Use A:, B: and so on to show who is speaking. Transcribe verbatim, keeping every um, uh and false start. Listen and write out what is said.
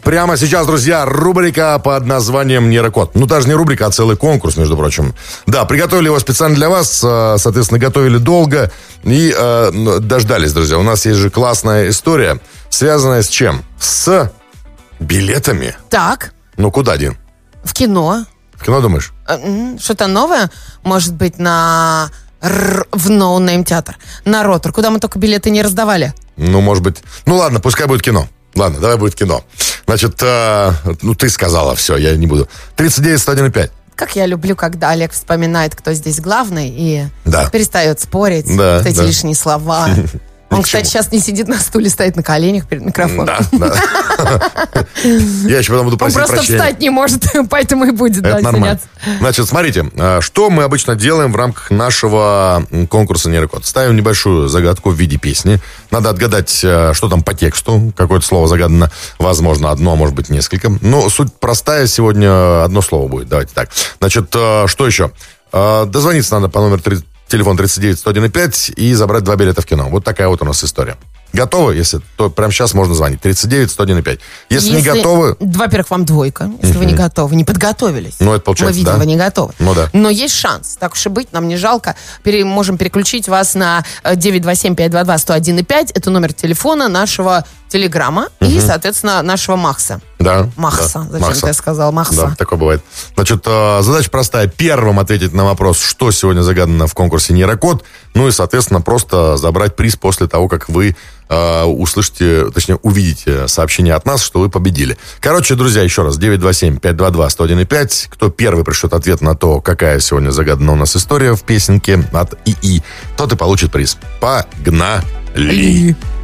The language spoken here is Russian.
A: Прямо сейчас, друзья, рубрика под названием «Нейрокод». Ну, даже не рубрика, а целый конкурс, между прочим. Да, приготовили его специально для вас, соответственно, готовили долго и э, дождались, друзья. У нас есть же классная история, связанная с чем? С билетами.
B: Так.
A: Ну, куда, Дин?
B: В кино.
A: В кино, думаешь?
B: Что-то новое? Может быть, на... в No Name театр. На Ротор, куда мы только билеты не раздавали.
A: Ну, может быть... Ну, ладно, пускай будет кино. Ладно, давай будет кино. Значит, э, ну, ты сказала все, я не буду. тридцать девять сто один и пять.
B: Как я люблю, когда Олег вспоминает, кто здесь главный, и
A: да.
B: перестает спорить.
A: Да,
B: вот эти
A: да.
B: лишние слова. Он, кстати, сейчас не сидит на стуле, стоит на коленях перед микрофоном.
A: Да, да. Я еще потом буду просить
B: прощения. Он просто
A: прощения.
B: встать не может, поэтому и будет.
A: Это
B: да,
A: нормально.
B: сидят.
A: Значит, смотрите, что мы обычно делаем в рамках нашего конкурса «Нейрокод». Ставим небольшую загадку в виде песни. Надо отгадать, что там по тексту. Какое-то слово загадано. Возможно, одно, а может быть, несколько. Но суть простая. Сегодня одно слово будет. Давайте так. Значит, что еще? Дозвониться надо по номеру тридцать. Телефон тридцать девять сто один и пять и забрать два билета в кино. Вот такая вот у нас история. Готовы? Если то прямо сейчас можно звонить. тридцать девять сто один и пять. Если, если не готовы...
B: Во-первых, вам двойка. Если uh-huh. вы не готовы, не подготовились.
A: Ну, это получается,
B: мы видим,
A: да?
B: вы не готовы.
A: Ну, да.
B: Но есть шанс. Так уж и быть, нам не жалко. Пере- можем переключить вас на девять два семь пять два два сто один и пять. Это номер телефона нашего телеграмма uh-huh. и, соответственно, нашего Махса.
A: Да.
B: Махса.
A: Да.
B: Зачем
A: Махса.
B: ты сказал Махса?
A: Да, такое бывает. Значит, задача простая. Первым ответить на вопрос, что сегодня загадано в конкурсе «Нейрокод». Ну и, соответственно, просто забрать приз после того, как вы э, услышите, точнее, увидите сообщение от нас, что вы победили. Короче, друзья, еще раз, девять два семь пять два два сто один и пять. Кто первый пришлет ответ на то, какая сегодня загадана у нас история в песенке от ИИ, тот и получит приз. Погнали!